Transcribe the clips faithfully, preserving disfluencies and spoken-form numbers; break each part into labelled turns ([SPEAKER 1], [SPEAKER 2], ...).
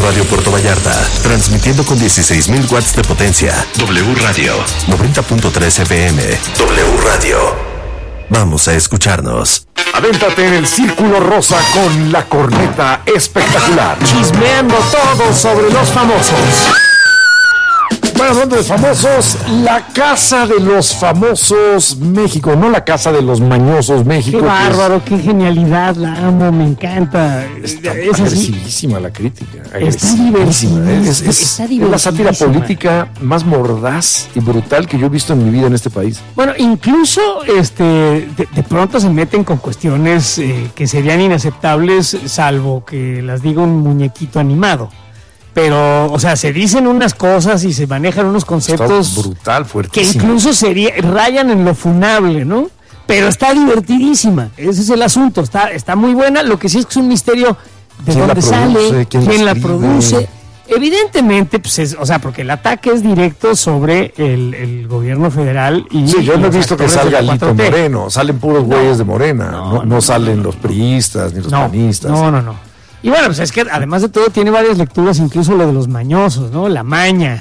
[SPEAKER 1] Radio Puerto Vallarta, transmitiendo con dieciséis mil watts de potencia. W Radio, noventa punto tres F M. W Radio. Vamos a escucharnos.
[SPEAKER 2] Avéntate en el Círculo Rosa con la corneta espectacular. Chismeando todo sobre los famosos. Bueno, hablando de famosos, la Casa de los Famosos México, no la Casa de los Mañosos México.
[SPEAKER 3] Qué bárbaro, es... qué genialidad, la amo, me encanta.
[SPEAKER 2] Está
[SPEAKER 3] es
[SPEAKER 2] agresivísima la crítica.
[SPEAKER 3] Está divertida.
[SPEAKER 2] Es, es, es, es la sátira política más mordaz y brutal que yo he visto en mi vida en este país.
[SPEAKER 3] Bueno, incluso este, de, de pronto se meten con cuestiones eh, que serían inaceptables, salvo que las diga un muñequito animado. Pero, o sea, se dicen unas cosas y se manejan unos conceptos
[SPEAKER 2] está brutal, fuertísimo,
[SPEAKER 3] que incluso sería, rayan en lo funable, ¿no? Pero está divertidísima, ese es el asunto, está, está muy buena. Lo que sí es que es un misterio de dónde sale, quién, quién la produce. Evidentemente, pues es, o sea, porque el ataque es directo sobre el, el gobierno federal y...
[SPEAKER 2] Sí, yo no he visto que salga Alito Moreno, salen puros güeyes no, de Morena, no, no, no, no salen los priistas ni los
[SPEAKER 3] no,
[SPEAKER 2] panistas.
[SPEAKER 3] No, no, no. Y bueno, pues es que además de todo tiene varias lecturas, incluso lo de los mañosos, ¿no? La maña,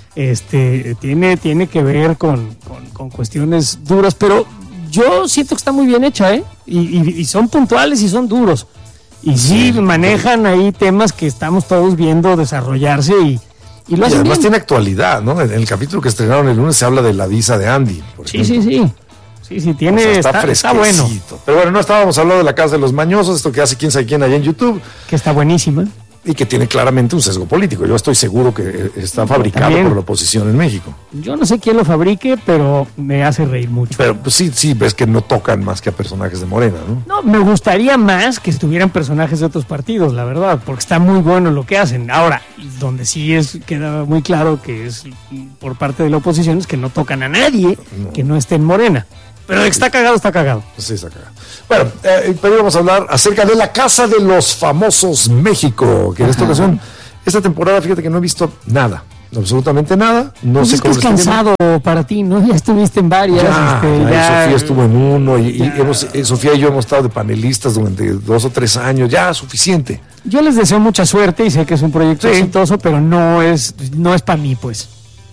[SPEAKER 3] este, tiene, tiene que ver con, con, con cuestiones duras, pero yo siento que está muy bien hecha, ¿eh? Y, y, y son puntuales y son duros. Y sí, sí manejan ahí temas que estamos todos viendo desarrollarse y, y lo hacen
[SPEAKER 2] y además
[SPEAKER 3] bien.
[SPEAKER 2] Tiene actualidad, ¿no? En el capítulo que estrenaron el lunes se habla de la visa de Andy, por
[SPEAKER 3] sí,
[SPEAKER 2] ejemplo.
[SPEAKER 3] sí, sí. Sí, sí, tiene,
[SPEAKER 2] o sea, está,
[SPEAKER 3] está, está bueno.
[SPEAKER 2] Pero bueno, no estábamos hablando de la Casa de los Mañosos, esto que hace quién sabe quién allá en YouTube.
[SPEAKER 3] Que está buenísima.
[SPEAKER 2] Y que tiene claramente un sesgo político. Yo estoy seguro que está fabricado
[SPEAKER 3] También,
[SPEAKER 2] por la oposición en México.
[SPEAKER 3] Yo no sé quién lo fabrique, pero me hace reír mucho.
[SPEAKER 2] Pero pues, sí, sí, ves que no tocan más que a personajes de Morena, ¿no?
[SPEAKER 3] No, me gustaría más que estuvieran personajes de otros partidos, la verdad, porque está muy bueno lo que hacen. Ahora, donde sí es queda muy claro que es por parte de la oposición es que no tocan a nadie no. que no esté en Morena. Pero de que está cagado, está cagado.
[SPEAKER 2] Sí, está cagado. Bueno, eh, pero íbamos a hablar acerca de la Casa de los Famosos México, que en esta ocasión, esta temporada, fíjate que no he visto nada, absolutamente nada. No
[SPEAKER 3] pues
[SPEAKER 2] sé
[SPEAKER 3] es que
[SPEAKER 2] cómo
[SPEAKER 3] es cansado viendo. Para ti, ¿no? Ya estuviste en varias.
[SPEAKER 2] Ya,
[SPEAKER 3] este,
[SPEAKER 2] ya,
[SPEAKER 3] ya,
[SPEAKER 2] Sofía estuvo en uno, y, y hemos, eh, Sofía y yo hemos estado de panelistas durante dos o tres años, ya, suficiente.
[SPEAKER 3] Yo les deseo mucha suerte y sé que es un proyecto sí. exitoso, pero no es, no es para mí, pues.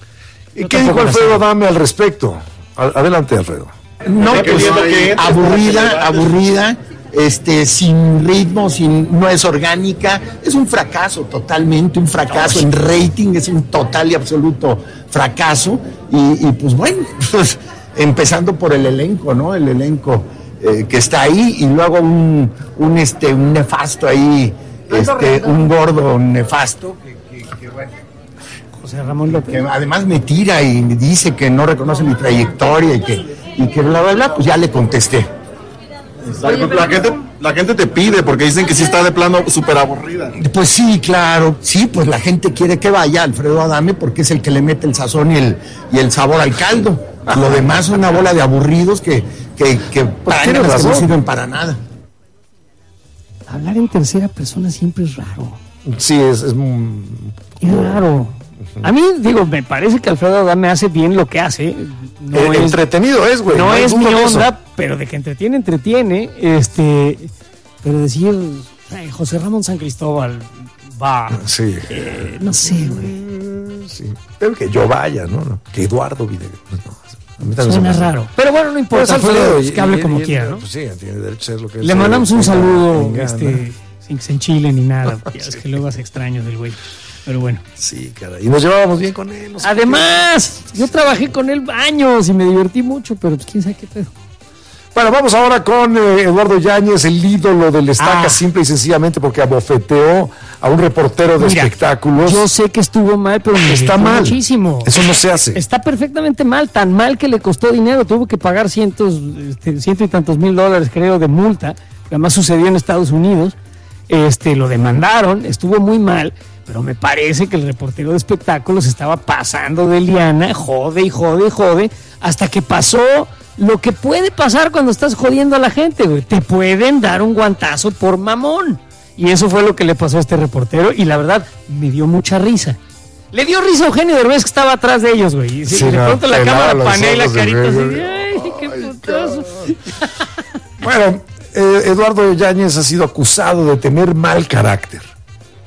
[SPEAKER 2] ¿Y qué dijo Alfredo Adame al respecto? Adelante, Alfredo.
[SPEAKER 4] No, pues, aburrida, aburrida, este, sin ritmo, sin, no es orgánica, es un fracaso, totalmente un fracaso, en rating es un total y absoluto fracaso, y, y pues bueno, pues, empezando por el elenco, ¿no? El elenco eh, que está ahí, y luego un, un este, un nefasto ahí, este, un gordo nefasto, que, que, que bueno.
[SPEAKER 3] José Ramón López.
[SPEAKER 4] Que además me tira y me dice que no reconoce mi trayectoria y que y que bla bla bla, pues ya le contesté.
[SPEAKER 5] Oye, la, gente, la gente te pide porque dicen que sí está de plano súper aburrida.
[SPEAKER 4] Pues sí, claro, sí, pues la gente quiere que vaya Alfredo Adame porque es el que le mete el sazón y el, y el sabor al caldo. Lo demás es una bola de aburridos que, que, que,
[SPEAKER 2] pues
[SPEAKER 4] que no sirven para nada.
[SPEAKER 3] Hablar en tercera persona siempre es raro.
[SPEAKER 2] Sí, es, es muy...
[SPEAKER 3] Es raro. A mí, digo, me parece que Alfredo Adame hace bien lo que hace. No
[SPEAKER 2] eh,
[SPEAKER 3] es,
[SPEAKER 2] entretenido es, güey.
[SPEAKER 3] No, no es mi onda,
[SPEAKER 2] eso.
[SPEAKER 3] Pero de que entretiene, entretiene. Este, pero decir, ay, José Ramón San Cristóbal va.
[SPEAKER 2] Sí.
[SPEAKER 3] Eh, no sé, güey.
[SPEAKER 2] Sí. Pero que yo vaya, ¿no? Que Eduardo Videgaray. No,
[SPEAKER 3] a mí suena raro. Pero bueno, no importa.
[SPEAKER 2] Pues Alfredo,
[SPEAKER 3] pues que hable y, como
[SPEAKER 2] y,
[SPEAKER 3] quiera, ¿no?
[SPEAKER 2] Pues sí, tiene derecho a ser lo que
[SPEAKER 3] Le mandamos un
[SPEAKER 2] venga,
[SPEAKER 3] saludo,
[SPEAKER 2] venga,
[SPEAKER 3] este, sin que se enchile ni nada. Ya es que luego hace extraño del güey. Pero bueno.
[SPEAKER 2] Sí, caray. Y nos llevábamos bien con él. No sé
[SPEAKER 3] Además, yo trabajé con él años y me divertí mucho, pero pues quién sabe qué pedo.
[SPEAKER 2] Bueno, vamos ahora con eh, Eduardo Yáñez, el ídolo del Estaca, ah. simple y sencillamente porque abofeteó a un reportero de Mira, espectáculos.
[SPEAKER 3] Yo sé que estuvo mal, pero me
[SPEAKER 2] está mal
[SPEAKER 3] muchísimo.
[SPEAKER 2] Eso no se hace.
[SPEAKER 3] Está perfectamente mal, tan mal que le costó dinero, tuvo que pagar cientos, este, ciento y tantos mil dólares, creo, de multa. Además sucedió en Estados Unidos. Este, lo demandaron, estuvo muy mal. Pero me parece que el reportero de espectáculos estaba pasando de liana, jode y jode y jode, hasta que pasó lo que puede pasar cuando estás jodiendo a la gente, güey. Te pueden dar un guantazo por mamón. Y eso fue lo que le pasó a este reportero, y la verdad, me dio mucha risa. Le dio risa a Eugenio Derbez, que estaba atrás de ellos, güey. Y sí, de pronto la cámara panea y la carita así, ¡ay, qué putazo!
[SPEAKER 2] Bueno, eh, Eduardo Yáñez ha sido acusado de tener mal carácter.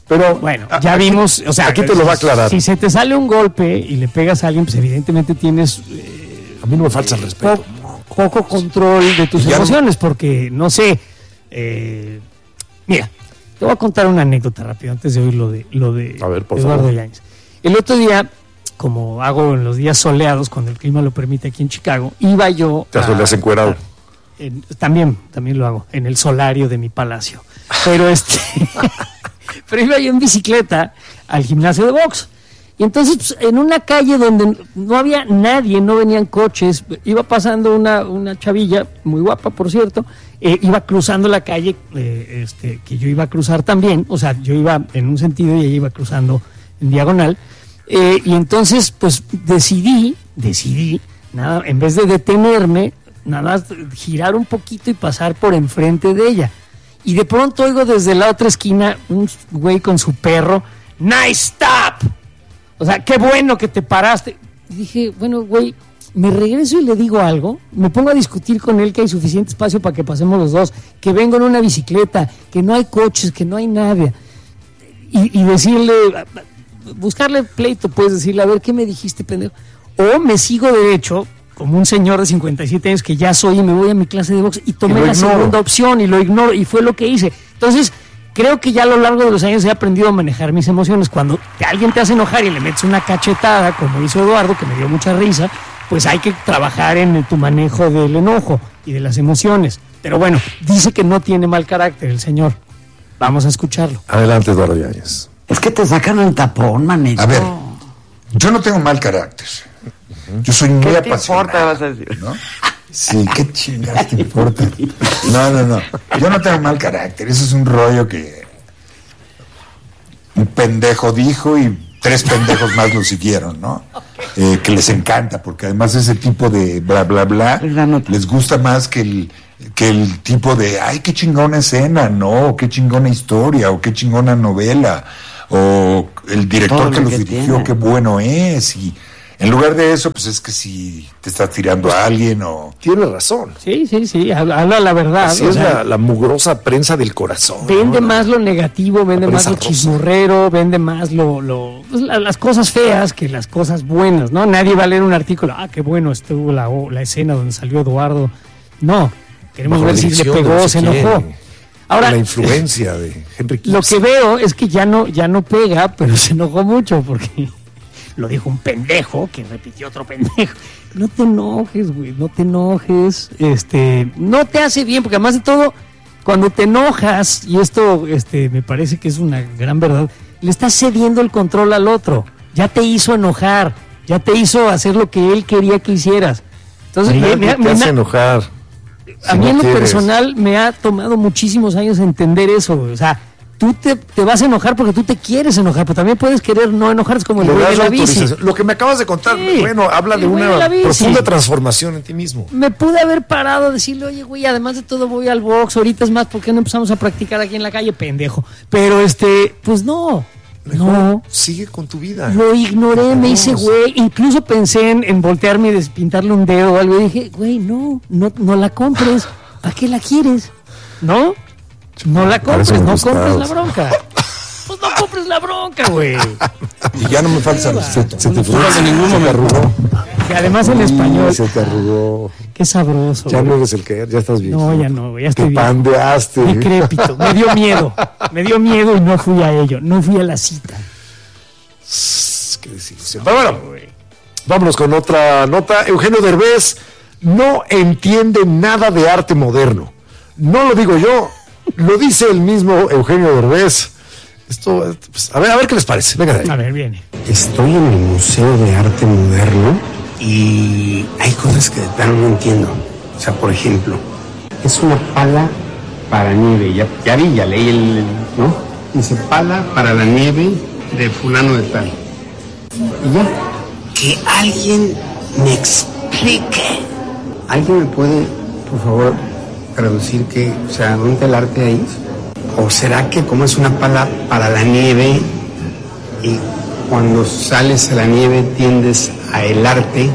[SPEAKER 2] Pero
[SPEAKER 3] bueno, ya aquí, vimos, o sea,
[SPEAKER 2] aquí te lo va a aclarar.
[SPEAKER 3] Si se te sale un golpe y le pegas a alguien, pues evidentemente tienes eh,
[SPEAKER 2] a mí no me falta el respeto.
[SPEAKER 3] Po- poco control de tus emociones, porque no sé, eh, mira, te voy a contar una anécdota rápido antes de oír lo de lo de
[SPEAKER 2] a ver, por
[SPEAKER 3] Eduardo
[SPEAKER 2] favor.
[SPEAKER 3] Yáñez. El otro día, como hago en los días soleados, cuando el clima lo permite aquí en Chicago, iba yo.
[SPEAKER 2] ¿Te asoleas encuerado?
[SPEAKER 3] A, en, también, también lo hago, en el solario de mi palacio. Pero este, pero iba yo en bicicleta al gimnasio de box. Y entonces, pues, en una calle donde no había nadie, no venían coches, iba pasando una, una chavilla, muy guapa por cierto, eh, iba cruzando la calle eh, este, que yo iba a cruzar también, o sea, yo iba en un sentido y ella iba cruzando en diagonal. Eh, y entonces, pues decidí, decidí, nada, en vez de detenerme, nada más girar un poquito y pasar por enfrente de ella. Y de pronto oigo desde la otra esquina un güey con su perro, ¡nice stop! O sea, qué bueno que te paraste. Y dije, bueno, güey, me regreso y le digo algo, me pongo a discutir con él que hay suficiente espacio para que pasemos los dos, que vengo en una bicicleta, que no hay coches, que no hay nadie. Y, y decirle, buscarle pleito, puedes decirle, a ver, ¿qué me dijiste, pendejo? O me sigo derecho, como un señor de cincuenta y siete años que ya soy, y me voy a mi clase de box y tomé la
[SPEAKER 2] ignoro.
[SPEAKER 3] segunda opción y lo ignoro, y fue lo que hice. Entonces, creo que ya a lo largo de los años he aprendido a manejar mis emociones. Cuando alguien te hace enojar y le metes una cachetada, como hizo Eduardo, que me dio mucha risa, pues hay que trabajar en tu manejo del enojo y de las emociones. Pero bueno, dice que no tiene mal carácter el señor. Vamos a escucharlo.
[SPEAKER 2] Adelante, Eduardo Yáñez.
[SPEAKER 6] Es que te sacan el tapón, manito.
[SPEAKER 7] A ver, yo no tengo mal carácter. Yo soy muy
[SPEAKER 6] ¿Qué te
[SPEAKER 7] apasionado.
[SPEAKER 6] importa, vas a decir?
[SPEAKER 7] ¿No? Sí, qué chingados te importa. No, no, no. Yo no tengo mal carácter. Eso es un rollo que un pendejo dijo y tres pendejos más lo siguieron, ¿no? Eh, que les encanta, porque además ese tipo de bla, bla, bla, les gusta más que el, que el tipo de, ay, qué chingona escena, ¿no? O qué chingona historia, o qué chingona novela, o el director que los dirigió, qué bueno es, y en lugar de eso, pues es que si te estás tirando a alguien o...
[SPEAKER 2] Tiene razón.
[SPEAKER 3] Sí, sí, sí, habla, habla la verdad.
[SPEAKER 2] Así
[SPEAKER 3] o
[SPEAKER 2] es
[SPEAKER 3] sea,
[SPEAKER 2] la, la mugrosa prensa del corazón.
[SPEAKER 3] Vende
[SPEAKER 2] ¿no?
[SPEAKER 3] más lo negativo, vende más lo chismorrero, vende más lo, lo pues, la, las cosas feas que las cosas buenas, ¿no? Nadie va a leer un artículo, ah, qué bueno estuvo la, la escena donde salió Eduardo. No, queremos
[SPEAKER 2] Bajo
[SPEAKER 3] ver si le
[SPEAKER 2] dirección
[SPEAKER 3] pegó,
[SPEAKER 2] de
[SPEAKER 3] se
[SPEAKER 2] no sé
[SPEAKER 3] enojó.
[SPEAKER 2] quién.
[SPEAKER 3] Ahora,
[SPEAKER 2] la influencia de Henry
[SPEAKER 3] lo que veo es que ya no, ya no pega, pero se enojó mucho porque... Lo dijo un pendejo que repitió otro pendejo. No te enojes, güey, no te enojes. Este, no te hace bien, porque además de todo, cuando te enojas, y esto este, me parece que es una gran verdad, le estás cediendo el control al otro. Ya te hizo enojar, ya te hizo hacer lo que él quería que hicieras. Entonces,
[SPEAKER 2] me,
[SPEAKER 3] me,
[SPEAKER 2] me,
[SPEAKER 3] me,
[SPEAKER 2] te hace
[SPEAKER 3] me,
[SPEAKER 2] enojar.
[SPEAKER 3] A
[SPEAKER 2] si
[SPEAKER 3] mí
[SPEAKER 2] no
[SPEAKER 3] en lo
[SPEAKER 2] quieres.
[SPEAKER 3] personal me ha tomado muchísimos años entender eso, güey. O sea, tú te, te vas a enojar porque tú te quieres enojar, pero también puedes querer no enojar, es como el
[SPEAKER 2] Le
[SPEAKER 3] güey
[SPEAKER 2] das
[SPEAKER 3] de la bici.
[SPEAKER 2] autorización. Lo que me acabas de contar,
[SPEAKER 3] Sí,
[SPEAKER 2] bueno, habla de
[SPEAKER 3] el güey
[SPEAKER 2] una
[SPEAKER 3] de la bici.
[SPEAKER 2] profunda transformación en ti mismo.
[SPEAKER 3] Me pude haber parado a decirle, oye, güey, además de todo voy al box, ahorita es más, ¿por qué no empezamos a practicar aquí en la calle, pendejo? Pero, este, pues no,
[SPEAKER 2] Mejor
[SPEAKER 3] no.
[SPEAKER 2] sigue con tu vida.
[SPEAKER 3] Lo ignoré, me hice güey, incluso pensé en, en voltearme y despintarle un dedo o algo, y dije, güey, no, no, no la compres, ¿para qué la quieres? ¿No? No la compres,
[SPEAKER 2] Parecen
[SPEAKER 3] no
[SPEAKER 2] gustados.
[SPEAKER 3] compres la bronca. Pues no compres la bronca, güey.
[SPEAKER 7] Y ya no me falta el respeto.
[SPEAKER 2] Se te fue,
[SPEAKER 3] falta ningún
[SPEAKER 2] se te arrugó.
[SPEAKER 3] Y además en español,
[SPEAKER 2] Se te arrugó.
[SPEAKER 3] qué sabroso.
[SPEAKER 2] Ya
[SPEAKER 3] güey.
[SPEAKER 2] no eres el que ya estás bien.
[SPEAKER 3] No, ya no, güey, ya estoy
[SPEAKER 2] Te
[SPEAKER 3] bien.
[SPEAKER 2] pandeaste.
[SPEAKER 3] Decrépito, me dio miedo, me dio miedo y no fui a ello, no fui a la cita.
[SPEAKER 2] Qué desilusión. Pero bueno, vámonos con otra nota. Eugenio Derbez no entiende nada de arte moderno. No lo digo yo, lo dice el mismo Eugenio Derbez. Esto, pues, a ver, a ver qué les parece. Venga de ahí.
[SPEAKER 3] A ver, viene.
[SPEAKER 8] Estoy en el Museo de Arte Moderno y hay cosas que de plano no entiendo. O sea, por ejemplo, es una pala para nieve. Ya, ya vi, ya leí el, el- ¿no? Dice pala para la nieve de fulano de tal. Y ya. Que alguien me explique. ¿Alguien me puede, por favor, traducir que, o sea, dónde está el arte ahí? ¿O será que como es una pala para la nieve y cuando sales a la nieve tiendes a helarte,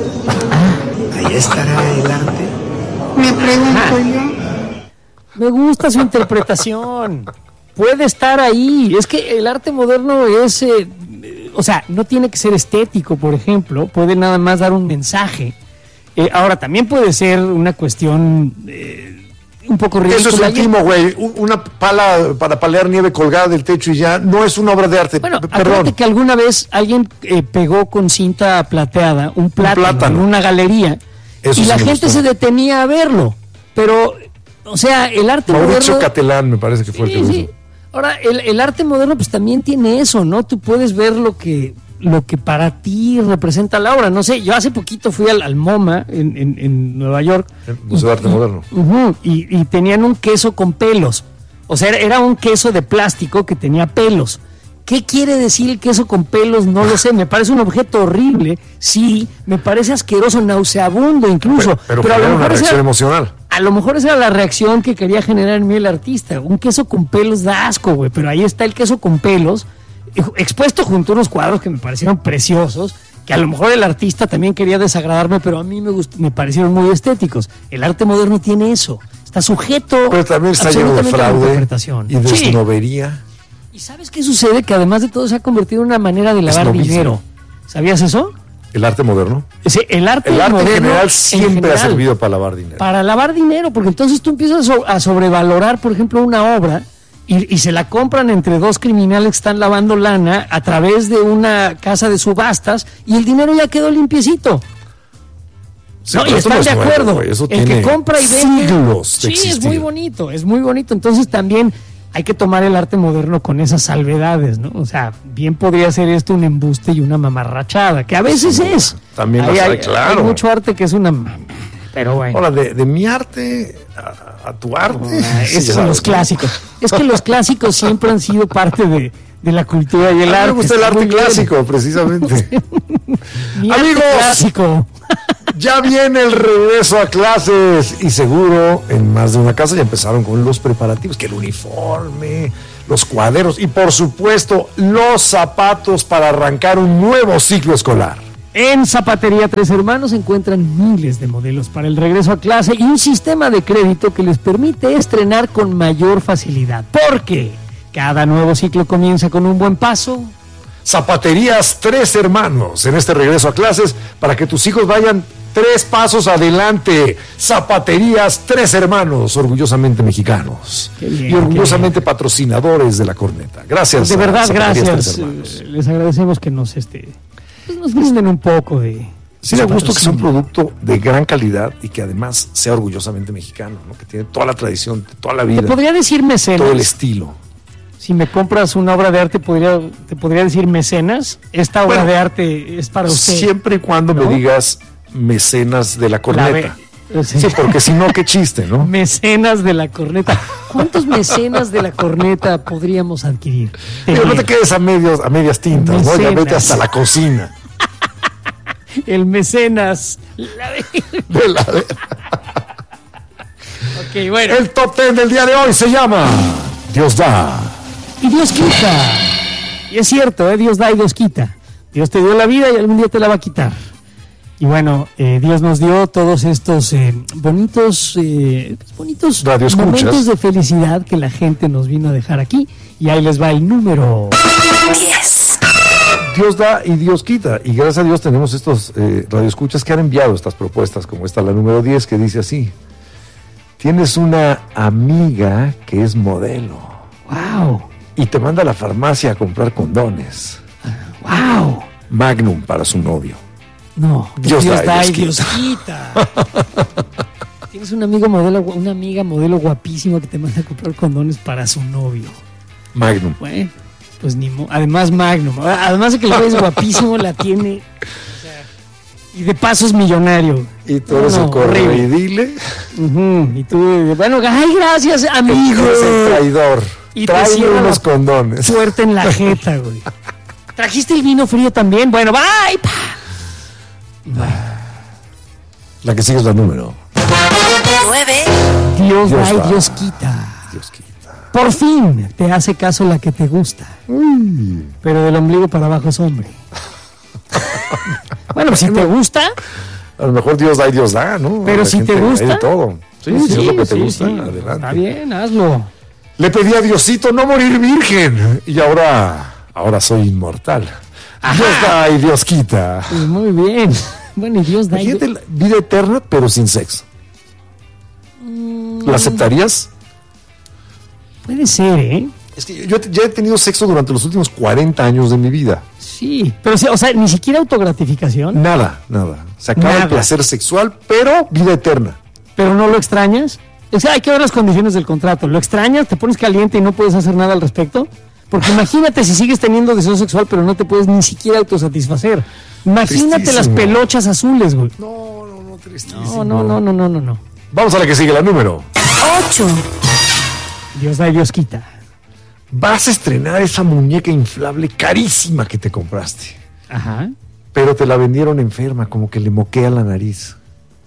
[SPEAKER 8] ahí estará el arte? Me pregunto yo.
[SPEAKER 3] Me gusta su interpretación. puede estar ahí. Es que el arte moderno es, eh, o sea, no tiene que ser estético, por ejemplo, puede nada más dar un mensaje. Eh, ahora, también puede ser una cuestión eh, un poco ridícula.
[SPEAKER 2] Eso es un timo, güey. Una pala para palear nieve colgada del techo y ya no es una obra de arte.
[SPEAKER 3] Bueno,
[SPEAKER 2] P-
[SPEAKER 3] acuérdate
[SPEAKER 2] perdón.
[SPEAKER 3] que alguna vez alguien eh, pegó con cinta plateada un plátano,
[SPEAKER 2] plátano.
[SPEAKER 3] en una galería
[SPEAKER 2] Eso
[SPEAKER 3] y
[SPEAKER 2] sí
[SPEAKER 3] la
[SPEAKER 2] me
[SPEAKER 3] gente
[SPEAKER 2] gustó.
[SPEAKER 3] se detenía a verlo. Pero, o sea, el arte
[SPEAKER 2] Mauricio
[SPEAKER 3] moderno...
[SPEAKER 2] Catelán me parece que fue
[SPEAKER 3] Sí,
[SPEAKER 2] el que lo
[SPEAKER 3] sí.
[SPEAKER 2] hizo.
[SPEAKER 3] Ahora, el, el arte moderno pues también tiene eso, ¿no? Tú puedes ver lo que lo que para ti representa la obra. No sé, yo hace poquito fui al, al MoMA en, en, en Nueva York.
[SPEAKER 2] El Museo de Arte Moderno.
[SPEAKER 3] Ujú, y, y tenían un queso con pelos. O sea, era, era un queso de plástico que tenía pelos. ¿Qué quiere decir el queso con pelos? No lo sé. Me parece un objeto horrible. Sí, me parece asqueroso, nauseabundo incluso.
[SPEAKER 2] Pero, pero,
[SPEAKER 3] Pero a lo
[SPEAKER 2] genera una
[SPEAKER 3] mejor esa-
[SPEAKER 2] reacción emocional.
[SPEAKER 3] a lo mejor esa era la reacción que quería generar en mí el artista. Un queso con pelos da asco, güey. Pero ahí está el queso con pelos, expuesto junto a unos cuadros que me parecieron preciosos, que a lo mejor el artista también quería desagradarme, pero a mí me gust- me parecieron muy estéticos. El arte moderno tiene eso. Está sujeto
[SPEAKER 2] Pero también está lleno de
[SPEAKER 3] absolutamente a la
[SPEAKER 2] fraude
[SPEAKER 3] interpretación.
[SPEAKER 2] y de
[SPEAKER 3] Sí.
[SPEAKER 2] esnobería.
[SPEAKER 3] ¿Y sabes qué sucede? Que además de todo se ha convertido en una manera de lavar
[SPEAKER 2] Esnobismo.
[SPEAKER 3] dinero. ¿Sabías eso?
[SPEAKER 2] El arte moderno.
[SPEAKER 3] Ese- el arte,
[SPEAKER 2] El arte en
[SPEAKER 3] moderno,
[SPEAKER 2] general siempre
[SPEAKER 3] general,
[SPEAKER 2] ha servido para lavar dinero.
[SPEAKER 3] para lavar dinero, porque entonces tú empiezas a so- a sobrevalorar, por ejemplo, una obra y, y se la compran entre dos criminales que están lavando lana a través de una casa de subastas y el dinero ya quedó limpiecito.
[SPEAKER 2] Sí,
[SPEAKER 3] No,
[SPEAKER 2] pero
[SPEAKER 3] y
[SPEAKER 2] eso
[SPEAKER 3] están
[SPEAKER 2] no
[SPEAKER 3] de
[SPEAKER 2] es nuevo,
[SPEAKER 3] acuerdo.
[SPEAKER 2] güey, eso
[SPEAKER 3] el que
[SPEAKER 2] tiene
[SPEAKER 3] compra y vende.
[SPEAKER 2] siglos de
[SPEAKER 3] Sí, es
[SPEAKER 2] existir.
[SPEAKER 3] muy bonito, es muy bonito. Entonces también hay que tomar el arte moderno con esas salvedades, ¿no? O sea, bien podría ser esto un embuste y una mamarrachada, que a veces es.
[SPEAKER 2] también
[SPEAKER 3] hay,
[SPEAKER 2] las hay,
[SPEAKER 3] hay-
[SPEAKER 2] claro.
[SPEAKER 3] hay mucho arte que es una... Pero bueno.
[SPEAKER 2] Ahora, de, de mi arte a, a tu arte.
[SPEAKER 3] Ah,
[SPEAKER 2] sí,
[SPEAKER 3] esos son
[SPEAKER 2] sabes,
[SPEAKER 3] los
[SPEAKER 2] ¿no?
[SPEAKER 3] clásicos. Es que los clásicos siempre han sido parte de, de la cultura y el
[SPEAKER 2] A mí
[SPEAKER 3] arte.
[SPEAKER 2] me gusta el
[SPEAKER 3] Está
[SPEAKER 2] arte
[SPEAKER 3] muy bien.
[SPEAKER 2] clásico, precisamente.
[SPEAKER 3] Mi arte
[SPEAKER 2] Amigos.
[SPEAKER 3] clásico.
[SPEAKER 2] Ya viene el regreso a clases y seguro en más de una casa ya empezaron con los preparativos, que el uniforme, los cuadernos y por supuesto los zapatos para arrancar un nuevo ciclo escolar.
[SPEAKER 3] En Zapatería Tres Hermanos encuentran miles de modelos para el regreso a clase y un sistema de crédito que les permite estrenar con mayor facilidad. Porque cada nuevo ciclo comienza con un buen paso.
[SPEAKER 2] Zapaterías Tres Hermanos en este regreso a clases para que tus hijos vayan tres pasos adelante. Zapaterías Tres Hermanos, orgullosamente mexicanos
[SPEAKER 3] Qué bien,
[SPEAKER 2] y orgullosamente patrocinadores de la corneta. Gracias.
[SPEAKER 3] De
[SPEAKER 2] a
[SPEAKER 3] verdad,
[SPEAKER 2] Zapaterías
[SPEAKER 3] gracias.
[SPEAKER 2] Tres Hermanos.
[SPEAKER 3] Eh, Les agradecemos que nos este pues nos brinden un poco de.
[SPEAKER 2] Sí, me
[SPEAKER 3] de
[SPEAKER 2] gusta que sea un
[SPEAKER 3] patrocinio.
[SPEAKER 2] producto de gran calidad y que además sea orgullosamente mexicano, ¿no? Que tiene toda la tradición, toda la vida,
[SPEAKER 3] Te podría decir mecenas.
[SPEAKER 2] todo el estilo.
[SPEAKER 3] Si me compras una obra de arte, podría, te podría decir mecenas. Esta obra
[SPEAKER 2] Bueno,
[SPEAKER 3] de arte es para usted.
[SPEAKER 2] Siempre y cuando
[SPEAKER 3] ¿no?
[SPEAKER 2] me digas mecenas de la corneta.
[SPEAKER 3] ve- sí.
[SPEAKER 2] Sí, porque si no, qué chiste, ¿no?
[SPEAKER 3] Mecenas de la corneta. ¿Cuántos mecenas de la corneta podríamos adquirir?
[SPEAKER 2] Pero no te quedes a, medios, a medias tintas, ¿no? Ya
[SPEAKER 3] Mecenas.
[SPEAKER 2] vete hasta la cocina.
[SPEAKER 3] El mecenas. La de-
[SPEAKER 2] De la-
[SPEAKER 3] Ok, bueno.
[SPEAKER 2] El top ten del día de hoy se llama Dios da.
[SPEAKER 3] Y Dios quita. Y es cierto, ¿eh? Dios da y Dios quita. Dios te dio la vida y algún día te la va a quitar. Y bueno, eh, Dios nos dio todos estos eh, bonitos, eh, bonitos
[SPEAKER 2] Radioescuchas.
[SPEAKER 3] momentos de felicidad que la gente nos vino a dejar aquí. Y ahí les va el número.
[SPEAKER 2] Dios da y Dios quita. Y gracias a Dios tenemos estos eh, radioescuchas que han enviado estas propuestas, como esta, la número diez, que dice así: tienes una amiga que es modelo
[SPEAKER 3] ¡Wow!
[SPEAKER 2] y te manda a la farmacia a comprar condones.
[SPEAKER 3] ¡Wow!
[SPEAKER 2] Magnum para su novio.
[SPEAKER 3] No,
[SPEAKER 2] Dios
[SPEAKER 3] Dios,
[SPEAKER 2] da y
[SPEAKER 3] da y
[SPEAKER 2] Dios
[SPEAKER 3] Dios quita. Tienes un amigo modelo, una amiga modelo guapísima que te manda a comprar condones para su novio.
[SPEAKER 2] Magnum.
[SPEAKER 3] Bueno, pues ni mo- además Magnum. Además de que el güey es guapísimo, la tiene. O sea, y de paso es millonario.
[SPEAKER 2] Y todo ese
[SPEAKER 3] No,
[SPEAKER 2] corre y
[SPEAKER 3] horrible.
[SPEAKER 2] dile.
[SPEAKER 3] Ujú, y tú, bueno, ay, gracias, amigo.
[SPEAKER 2] Es el traidor.
[SPEAKER 3] Y te
[SPEAKER 2] Trae
[SPEAKER 3] cierra
[SPEAKER 2] unos
[SPEAKER 3] la
[SPEAKER 2] condones.
[SPEAKER 3] Suerte en la jeta, güey. ¿Trajiste el vino frío también? Bueno, bye. Pa.
[SPEAKER 2] La que sigue es la número.
[SPEAKER 9] nueve.
[SPEAKER 3] Dios,
[SPEAKER 2] Dios
[SPEAKER 3] da y
[SPEAKER 2] da.
[SPEAKER 3] Dios quita.
[SPEAKER 2] Dios quita.
[SPEAKER 3] Por fin te hace caso la que te gusta. Pero del ombligo para abajo es hombre. Bueno, si te gusta,
[SPEAKER 2] A lo mejor Dios da y Dios da, ¿no?
[SPEAKER 3] pero
[SPEAKER 2] La
[SPEAKER 3] si
[SPEAKER 2] gente-
[SPEAKER 3] te
[SPEAKER 2] hay
[SPEAKER 3] gusta.
[SPEAKER 2] de todo. Sí, si es lo que te
[SPEAKER 3] sí,
[SPEAKER 2] gusta,
[SPEAKER 3] sí.
[SPEAKER 2] adelante.
[SPEAKER 3] Está bien, hazlo.
[SPEAKER 2] Le pedí a Diosito no morir virgen y ahora, ahora soy inmortal.
[SPEAKER 3] Ajá.
[SPEAKER 2] Dios da y Dios quita.
[SPEAKER 3] Pues muy bien. Bueno, y Dios da.
[SPEAKER 2] Imagínate la vida eterna, pero sin sexo. ¿La aceptarías?
[SPEAKER 3] Puede ser, ¿eh?
[SPEAKER 2] Es que yo ya he tenido sexo durante los últimos cuarenta años de mi vida.
[SPEAKER 3] Sí, pero o sea, ni siquiera autogratificación.
[SPEAKER 2] Nada, nada. Se acaba
[SPEAKER 3] Nada.
[SPEAKER 2] el placer sexual, pero vida eterna.
[SPEAKER 3] Pero no lo extrañas. O sea, hay que ver las condiciones del contrato. ¿Lo extrañas? ¿Te pones caliente y no puedes hacer nada al respecto? Porque imagínate si sigues teniendo deseo sexual, pero no te puedes ni siquiera autosatisfacer. Imagínate
[SPEAKER 2] Tristísimo.
[SPEAKER 3] las pelochas azules, güey.
[SPEAKER 2] No, no, no, tristísimo.
[SPEAKER 3] No, no, no, no, no, no, no.
[SPEAKER 2] Vamos a la que sigue, la número.
[SPEAKER 9] ocho.
[SPEAKER 3] Dios da y Dios quita.
[SPEAKER 2] Vas a estrenar esa muñeca inflable carísima que te compraste.
[SPEAKER 3] Ajá.
[SPEAKER 2] Pero te la vendieron enferma, como que le moquea la nariz.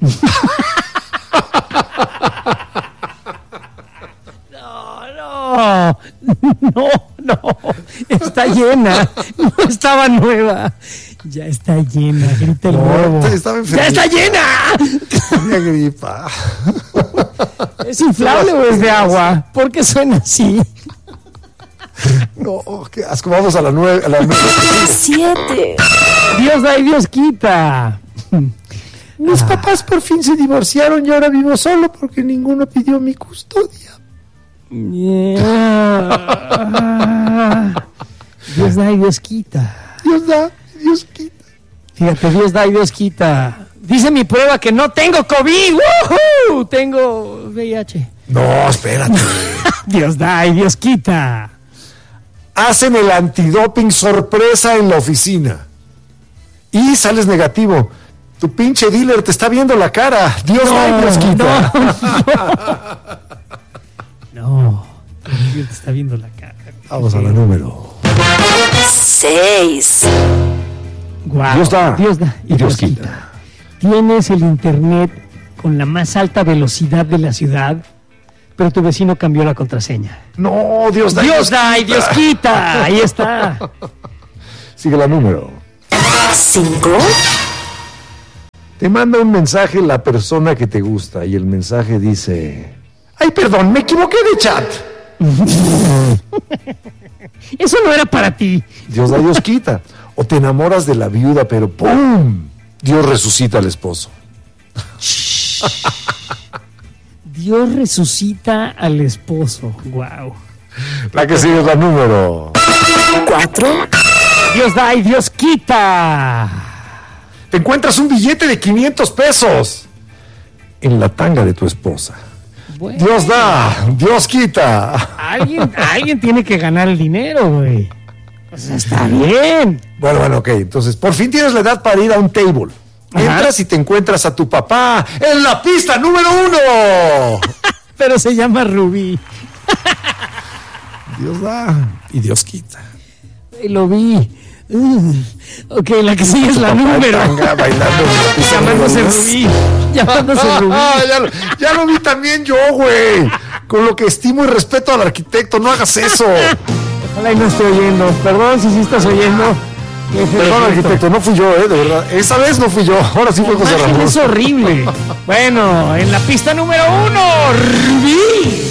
[SPEAKER 3] No, no, no. Está llena. No estaba nueva. Ya está llena. Grita el
[SPEAKER 2] No,
[SPEAKER 3] nuevo.
[SPEAKER 2] estaba enferma.
[SPEAKER 3] ¡Ya está llena!
[SPEAKER 2] Tenía gripa.
[SPEAKER 3] ¿Es inflable o es de agua? ¿Por qué suena así?
[SPEAKER 2] No, qué asco. Vamos a la nueve. A la nueve.
[SPEAKER 9] siete.
[SPEAKER 3] Dios da y Dios quita.
[SPEAKER 2] Mis papás por fin se divorciaron y ahora vivo solo porque ninguno pidió mi custodia.
[SPEAKER 3] Yeah. Dios da y Dios quita.
[SPEAKER 2] Dios da, Dios quita.
[SPEAKER 3] Fíjate, Dios da y Dios quita. Dice mi prueba que no tengo COVID. ¡Woohoo! Tengo V I H.
[SPEAKER 2] No, espérate.
[SPEAKER 3] Dios da y Dios quita.
[SPEAKER 2] Hacen el antidoping sorpresa en la oficina. Y sales negativo. Tu pinche dealer te está viendo la cara. Dios da y Dios quita.
[SPEAKER 3] No, Dios te está viendo la cara.
[SPEAKER 2] Vamos a la número.
[SPEAKER 9] seis.
[SPEAKER 3] Guau.
[SPEAKER 2] Dios da,
[SPEAKER 3] Dios da
[SPEAKER 2] y Dios quita.
[SPEAKER 3] Tienes el internet con la más alta velocidad de la ciudad, pero tu vecino cambió la contraseña.
[SPEAKER 2] No, Dios da. y
[SPEAKER 3] Dios da y Dios quita. Ahí está.
[SPEAKER 2] Sigue la número.
[SPEAKER 9] cinco.
[SPEAKER 2] Te manda un mensaje la persona que te gusta y el mensaje dice: ay, perdón, me equivoqué de chat.
[SPEAKER 3] Eso no era para ti.
[SPEAKER 2] Dios da, Dios quita. O te enamoras de la viuda, pero ¡pum! Dios resucita al esposo.
[SPEAKER 3] Dios resucita al esposo. Wow.
[SPEAKER 2] La que sigue es la número.
[SPEAKER 9] cuatro.
[SPEAKER 3] Dios da y Dios quita.
[SPEAKER 2] Te encuentras un billete de quinientos pesos en la tanga de tu esposa.
[SPEAKER 3] Bueno,
[SPEAKER 2] Dios da, Dios quita.
[SPEAKER 3] Alguien, alguien tiene que ganar el dinero, güey. O sea, está bien.
[SPEAKER 2] Bueno, bueno, ok. Entonces, por fin tienes la edad para ir a un table.
[SPEAKER 3] Ajá.
[SPEAKER 2] Entras y te encuentras a tu papá en la pista número uno.
[SPEAKER 3] Pero se llama Rubí.
[SPEAKER 2] Dios da y Dios quita.
[SPEAKER 3] Y lo vi. Uh, ok, la que sigue es la
[SPEAKER 2] Papá en
[SPEAKER 3] número.
[SPEAKER 2] tanga, bailando en la pista
[SPEAKER 3] Llamándose
[SPEAKER 2] número uno.
[SPEAKER 3] Rubí. Llamándose Rubí.
[SPEAKER 2] Ah, ya, lo, ya lo vi también yo, güey. Con lo que estimo y respeto al arquitecto, no hagas eso.
[SPEAKER 3] Ojalá y no estoy oyendo. Perdón si sí estás oyendo.
[SPEAKER 2] Perdón, arquitecto, no fui yo, eh, de verdad. Esa vez no fui yo, ahora sí fue José
[SPEAKER 3] Imagen
[SPEAKER 2] Ramón.
[SPEAKER 3] es horrible. Bueno, en la pista número uno, Rubí.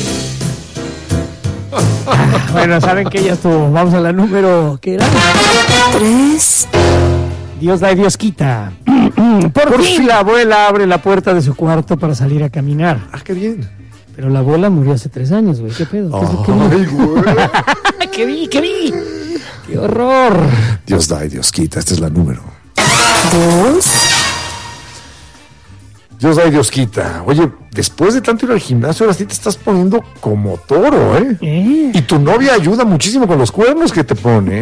[SPEAKER 3] Ah, bueno, saben que ya estuvo. Vamos a la número, ¿qué era?
[SPEAKER 9] tres.
[SPEAKER 3] Dios da y Dios quita. Por,
[SPEAKER 2] Por
[SPEAKER 3] fin,
[SPEAKER 2] fin.
[SPEAKER 3] la abuela abre la puerta de su cuarto para salir a caminar.
[SPEAKER 2] Ah, qué bien.
[SPEAKER 3] Pero la abuela murió hace tres años, güey. ¿Qué pedo? ¿Qué, qué
[SPEAKER 2] Ay, güey.
[SPEAKER 3] vi? ¿Qué vi? ¿Qué vi? ¡Qué horror!
[SPEAKER 2] Dios da y Dios quita, esta es la número.
[SPEAKER 9] dos.
[SPEAKER 2] Dios da y Dios quita. Oye, después de tanto ir al gimnasio, ahora sí te estás poniendo como toro, ¿eh?
[SPEAKER 3] ¿Eh?
[SPEAKER 2] Y tu novia ayuda muchísimo con los cuernos que te pone, ¿eh?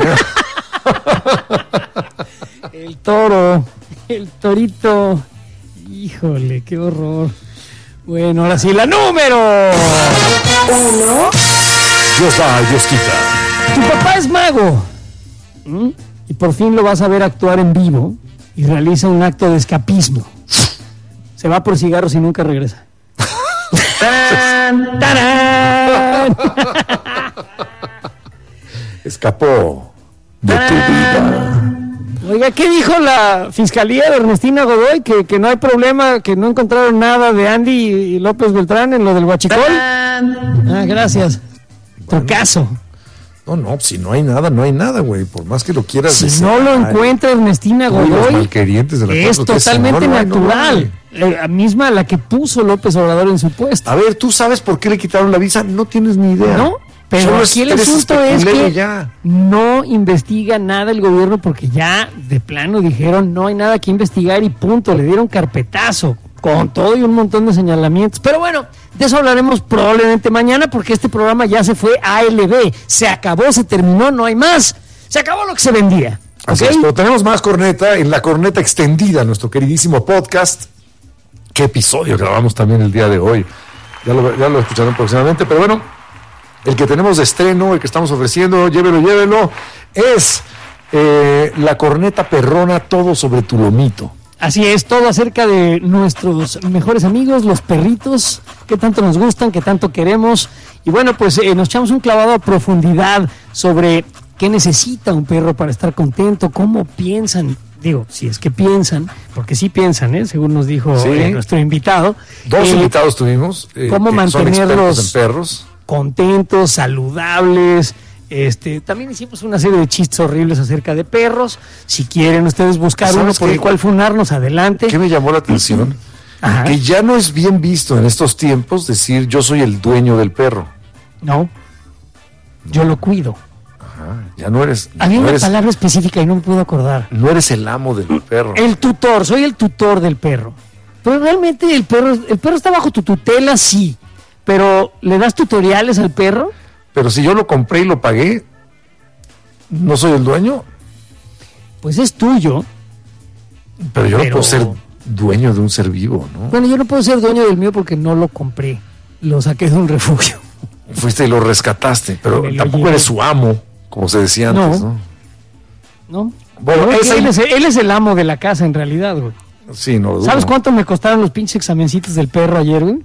[SPEAKER 3] El toro, el torito. Híjole, qué horror. Bueno, ahora sí, la número.
[SPEAKER 9] uno.
[SPEAKER 2] Dios da y Dios quita.
[SPEAKER 3] Tu papá es mago. ¿Mm? Y por fin lo vas a ver actuar en vivo y realiza un acto de escapismo. Se va por cigarros y nunca regresa. ¡Tarán! ¡Tarán!
[SPEAKER 2] Escapó de tu vida.
[SPEAKER 3] Oiga, ¿qué dijo la fiscalía de Ernestina Godoy? Que, que no hay problema, que no encontraron nada de Andy y López Beltrán en lo del huachicol. Ah, gracias. Tu caso.
[SPEAKER 2] No, no, si no hay nada, no hay nada, güey. Por más que lo quieras
[SPEAKER 3] Si
[SPEAKER 2] decir.
[SPEAKER 3] no lo encuentra Ernestina Godoy,
[SPEAKER 2] de la
[SPEAKER 3] es totalmente no, natural. No, no, la misma la que puso López Obrador en su puesto.
[SPEAKER 2] A ver, ¿tú sabes por qué le quitaron la visa? No tienes ni idea.
[SPEAKER 3] No, pero
[SPEAKER 2] Solo
[SPEAKER 3] aquí el asunto es que ya. no investiga nada el gobierno porque ya de plano dijeron no hay nada que investigar y punto. Le dieron carpetazo con todo y un montón de señalamientos. Pero bueno, de eso hablaremos probablemente mañana porque este programa ya se fue a A L B. Se acabó, se terminó, no hay más. Se acabó lo que se vendía.
[SPEAKER 2] Así ¿okay? es, pero tenemos más corneta en la corneta extendida, nuestro queridísimo podcast. Qué episodio grabamos también el día de hoy. Ya lo, ya lo escucharán próximamente, pero bueno, el que tenemos de estreno, el que estamos ofreciendo, llévelo, llévelo, es eh, la corneta perrona, todo sobre tu lomito.
[SPEAKER 3] Así es, todo acerca de nuestros mejores amigos, los perritos, que tanto nos gustan, que tanto queremos. Y bueno, pues eh, nos echamos un clavado a profundidad sobre qué necesita un perro para estar contento, cómo piensan, digo, si es que piensan, porque sí piensan, ¿eh? Según nos dijo sí. eh, nuestro invitado.
[SPEAKER 2] Dos
[SPEAKER 3] eh,
[SPEAKER 2] invitados tuvimos. Eh,
[SPEAKER 3] cómo mantenerlos
[SPEAKER 2] en perros.
[SPEAKER 3] contentos, saludables. Este, también hicimos una serie de chistes horribles acerca de perros. Si quieren ustedes buscar uno por el cual funarnos, adelante.
[SPEAKER 2] ¿Qué me llamó la atención?
[SPEAKER 3] Ajá.
[SPEAKER 2] Que ya no es bien visto en estos tiempos decir yo soy el dueño del perro.
[SPEAKER 3] No, no. Yo lo cuido.
[SPEAKER 2] Ajá. Ya no eres.
[SPEAKER 3] Había
[SPEAKER 2] no
[SPEAKER 3] una
[SPEAKER 2] eres,
[SPEAKER 3] palabra específica y no me puedo acordar.
[SPEAKER 2] No eres el amo del perro.
[SPEAKER 3] El tutor, soy el tutor del perro. Pero realmente el perro, el perro está bajo tu tutela, sí. Pero ¿le das tutoriales al perro?
[SPEAKER 2] Pero si yo lo compré y lo pagué, ¿no soy el dueño?
[SPEAKER 3] Pues es tuyo.
[SPEAKER 2] Pero yo
[SPEAKER 3] pero...
[SPEAKER 2] no puedo ser dueño de un ser vivo, ¿no?
[SPEAKER 3] Bueno, yo no puedo ser dueño del mío porque no lo compré. Lo saqué de un refugio.
[SPEAKER 2] Fuiste y lo rescataste, pero tampoco llevé. Eres su amo, como se decía antes, ¿no?
[SPEAKER 3] No. no.
[SPEAKER 2] Bueno,
[SPEAKER 3] no,
[SPEAKER 2] es
[SPEAKER 3] él,
[SPEAKER 2] el...
[SPEAKER 3] es, él es el amo de la casa en realidad, güey.
[SPEAKER 2] Sí, no lo dudo.
[SPEAKER 3] ¿Sabes cuánto me costaron los pinches examencitos del perro ayer, güey?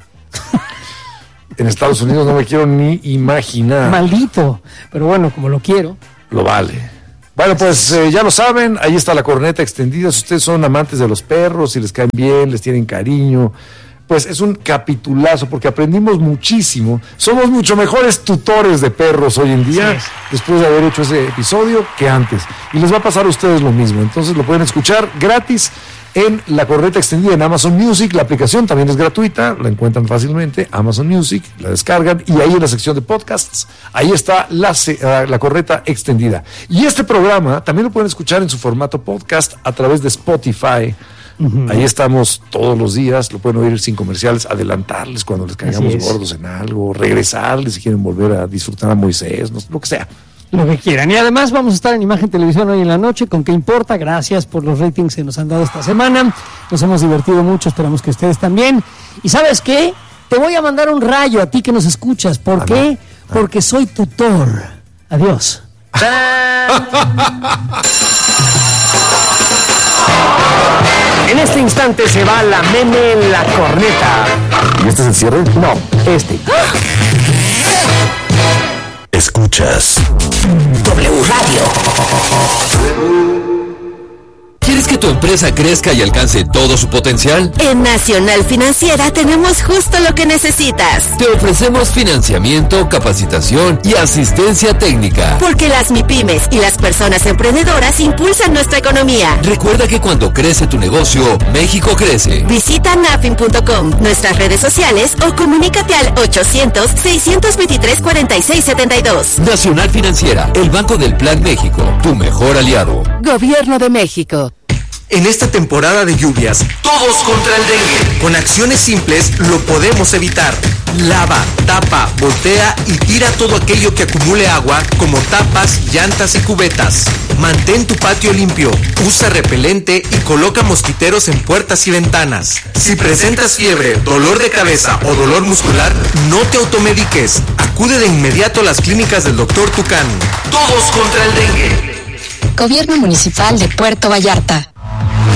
[SPEAKER 2] En Estados Unidos no me quiero ni imaginar.
[SPEAKER 3] Maldito. Pero bueno, como lo quiero.
[SPEAKER 2] Lo vale. Bueno, pues eh, ya lo saben, ahí está la corneta extendida. Si ustedes son amantes de los perros, si les caen bien, les tienen cariño, pues es un capitulazo porque aprendimos muchísimo. Somos mucho mejores tutores de perros hoy en día, sí, después de haber hecho ese episodio, que antes. Y les va a pasar a ustedes lo mismo. Entonces lo pueden escuchar gratis en la corneta extendida en Amazon Music. La aplicación también es gratuita, la encuentran fácilmente, Amazon Music, la descargan y ahí en la sección de podcasts, ahí está la, la corneta extendida. Y este programa también lo pueden escuchar en su formato podcast a través de Spotify. Uh-huh. Ahí estamos todos los días, lo pueden oír sin comerciales, adelantarles cuando les caigamos gordos en algo, regresarles si quieren volver a disfrutar a Moisés, no, lo que sea.
[SPEAKER 3] Lo que quieran. Y además vamos a estar en Imagen Televisión hoy en la noche, con qué importa. Gracias por los ratings que nos han dado esta semana. Nos hemos divertido mucho, esperamos que ustedes también. Y ¿sabes qué? Te voy a mandar un rayo a ti que nos escuchas. ¿Por ah, qué? No. Porque soy tutor. Adiós. En este instante se va la meme en la corneta.
[SPEAKER 2] ¿Y este es el cierre?
[SPEAKER 3] No, este.
[SPEAKER 1] Escuchas
[SPEAKER 9] W Radio.
[SPEAKER 1] ¿Quieres que tu empresa crezca y alcance todo su potencial?
[SPEAKER 9] En Nacional Financiera tenemos justo lo que necesitas.
[SPEAKER 1] Te ofrecemos financiamiento, capacitación y asistencia técnica.
[SPEAKER 9] Porque las MIPYMES y las personas emprendedoras impulsan nuestra economía.
[SPEAKER 1] Recuerda que cuando crece tu negocio, México crece.
[SPEAKER 9] Visita nafin punto com, nuestras redes sociales o comunícate al ochocientos, seiscientos veintitrés, cuarenta y seis setenta y dos.
[SPEAKER 1] Nacional Financiera, el Banco del Plan México, tu mejor aliado.
[SPEAKER 9] Gobierno de México.
[SPEAKER 10] En esta temporada de lluvias, todos contra el dengue. Con acciones simples lo podemos evitar. Lava, tapa, voltea y tira todo aquello que acumule agua, como tapas, llantas y cubetas. Mantén tu patio limpio, usa repelente y coloca mosquiteros en puertas y ventanas. Si presentas fiebre, dolor de cabeza o dolor muscular, no te automediques. Acude de inmediato a las clínicas del doctor Tucán. Todos contra el dengue.
[SPEAKER 9] Gobierno Municipal de Puerto Vallarta.